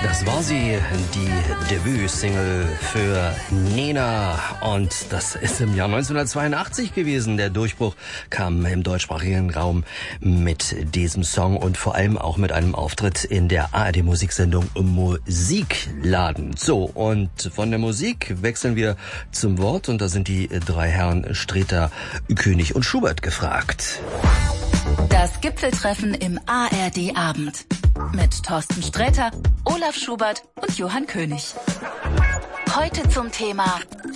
Das war sie, die Debütsingle für Nena. Und das ist im Jahr 1982 gewesen. Der Durchbruch kam im deutschsprachigen Raum mit diesem Song und vor allem auch mit einem Auftritt in der ARD-Musiksendung Musikladen. So, und von der Musik wechseln wir zum Wort. Und da sind die drei Herren Sträter, König und Schubert gefragt. Das Gipfeltreffen im ARD-Abend mit Thorsten Sträter, Olaf Schubert und Johann König. Heute zum Thema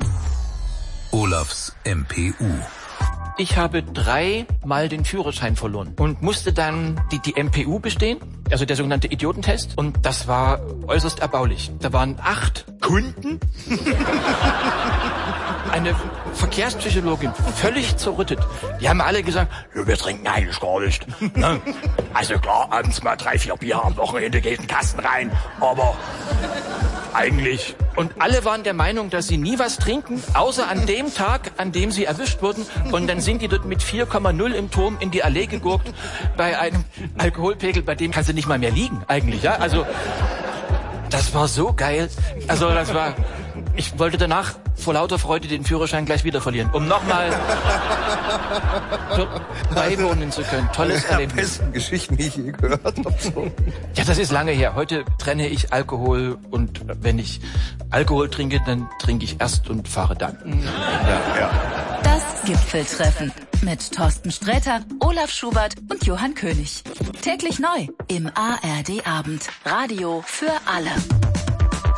Olafs MPU. Ich habe 3-mal den Führerschein verloren und musste dann die MPU bestehen, also der sogenannte Idiotentest. Und das war äußerst erbaulich. Da waren 8 Kunden, eine Verkehrspsychologin, völlig zerrüttet. Die haben alle gesagt, wir trinken eigentlich gar nicht. Also klar, abends mal 3, 4 Bier, am Wochenende geht ein Kasten rein, aber eigentlich. Und alle waren der Meinung, dass sie nie was trinken, außer an dem Tag, an dem sie erwischt wurden. Und dann sind die dort mit 4,0 im Turm in die Allee gegurkt, bei einem Alkoholpegel, bei dem kannst du nicht mal mehr liegen eigentlich. Ja? Also das war so geil. Also ich wollte danach vor lauter Freude den Führerschein gleich wieder verlieren, um nochmal dort beiwohnen zu können. Tolles Erlebnis. Die besten Geschichten, die ich je gehört habe. So. Ja, das ist lange her. Heute trenne ich Alkohol und wenn ich Alkohol trinke, dann trinke ich erst und fahre dann. Ja. Das Gipfeltreffen mit Thorsten Sträter, Olaf Schubert und Johann König. Täglich neu im ARD-Abend. Radio für alle.